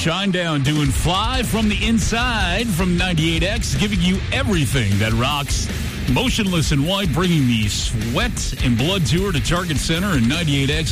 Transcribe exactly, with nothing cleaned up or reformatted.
Shinedown doing Fly from the Inside from ninety-eight X, giving you everything that rocks. Motionless in White bringing the Sweat and Blood Tour to Target Center and ninety-eight X.